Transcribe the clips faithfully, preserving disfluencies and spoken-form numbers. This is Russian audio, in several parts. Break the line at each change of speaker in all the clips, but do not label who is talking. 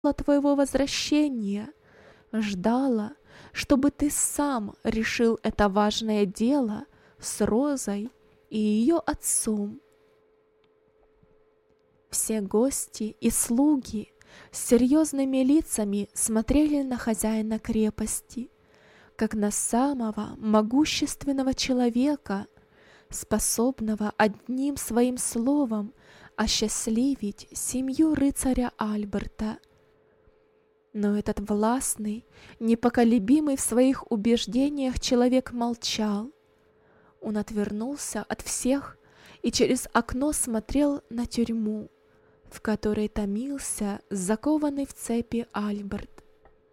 твоего возвращения, ждала, чтобы ты сам решил это важное дело с Розой и ее отцом. Все гости и слуги с серьезными лицами смотрели на хозяина крепости, как на самого могущественного человека, способного одним своим словом осчастливить семью рыцаря Альберта. Но этот властный, непоколебимый в своих убеждениях человек молчал. Он отвернулся от всех и через окно смотрел на тюрьму, в которой томился закованный в цепи Альберт.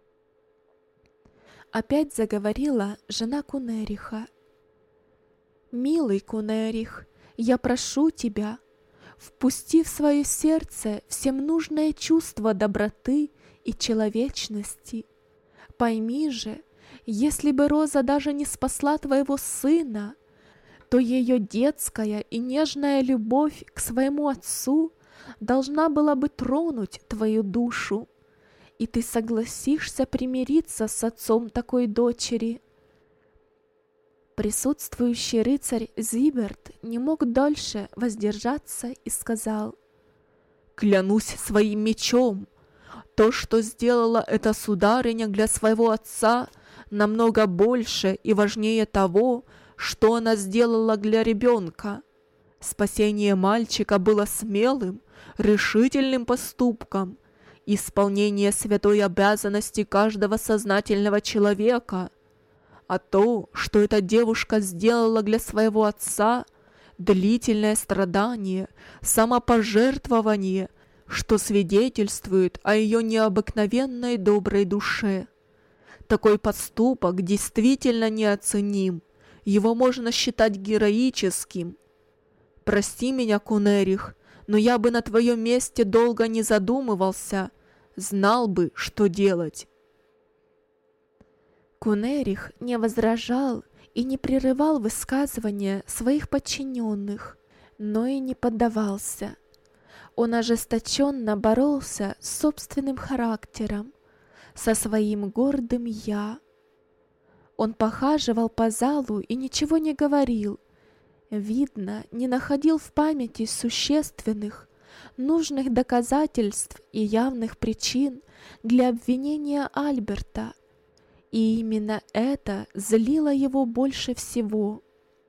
Опять заговорила жена Кунериха. «Милый Кунерих, я прошу тебя, впусти в свое сердце всем нужное чувство доброты и человечности. Пойми же, если бы Роза даже не спасла твоего сына, то ее детская и нежная любовь к своему отцу должна была бы тронуть твою душу, и ты согласишься примириться с отцом такой дочери». Присутствующий рыцарь Зиберт не мог дольше воздержаться и сказал: «Клянусь своим мечом, то, что сделала эта сударыня для своего отца, намного больше и важнее того, что она сделала для ребенка. Спасение мальчика было смелым, решительным поступком, исполнение святой обязанности каждого сознательного человека. А то, что эта девушка сделала для своего отца, длительное страдание, самопожертвование, что свидетельствует о ее необыкновенной доброй душе. Такой поступок действительно неоценим, его можно считать героическим. Прости меня, Кунерих, но я бы на твоем месте долго не задумывался, знал бы, что делать». Кунерих не возражал и не прерывал высказывания своих подчиненных, но и не поддавался. Он ожесточенно боролся с собственным характером, со своим гордым «я». Он похаживал по залу и ничего не говорил, видно, не находил в памяти существенных, нужных доказательств и явных причин для обвинения Альберта, и именно это злило его больше всего.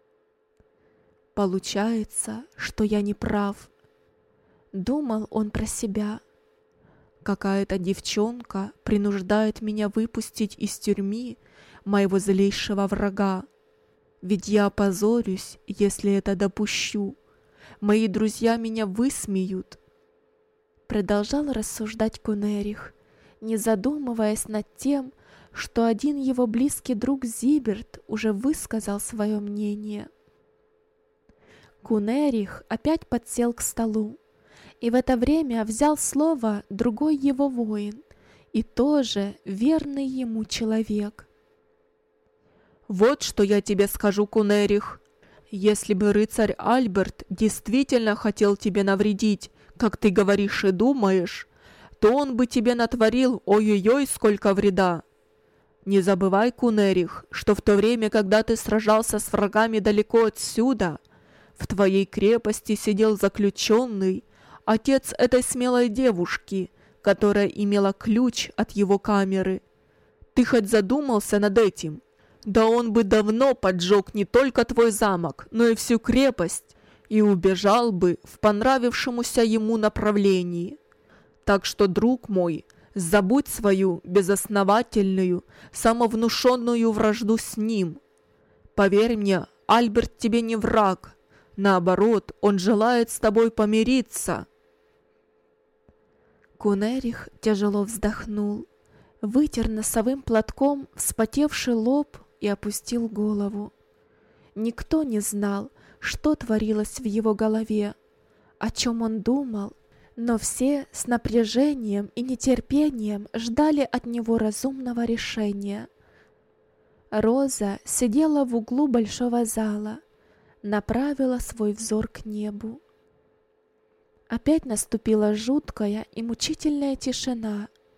«Получается, что я не прав», — думал он про себя. «Какая-то девчонка принуждает меня выпустить из тюрьмы моего злейшего врага. Ведь я опозорюсь, если это допущу. Мои друзья меня высмеют». Продолжал рассуждать Кунерих, не задумываясь над тем, что один его близкий друг Зиберт уже высказал свое мнение. Кунерих опять подсел к столу, и в это время взял слово другой его воин, и тоже верный ему человек. «Вот что я тебе скажу, Кунерих. Если бы рыцарь Альберт действительно хотел тебе навредить, как ты говоришь и думаешь, то он бы тебе натворил ой-ой-ой сколько вреда. Не забывай, Кунерих, что в то время, когда ты сражался с врагами далеко отсюда, в твоей крепости сидел заключенный, отец этой смелой девушки, которая имела ключ от его камеры. Ты хоть задумался над этим? Да он бы давно поджег не только твой замок, но и всю крепость, и убежал бы в понравившемуся ему направлении. Так что, друг мой, забудь свою безосновательную, самовнушенную вражду с ним. Поверь мне, Альберт тебе не враг. Наоборот, он желает с тобой помириться». Кунерих тяжело вздохнул, вытер носовым платком вспотевший лоб и опустил голову. Никто не знал, что творилось в его голове, о чем он думал, но все с напряжением и нетерпением ждали от него разумного решения. Роза сидела в углу большого зала, направила свой взор к небу. Опять наступила жуткая и мучительная тишина,